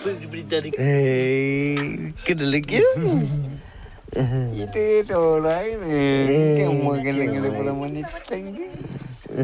berita ni. Kena lagi. Itu tu lain. Kamu kena pula wanita tinggi.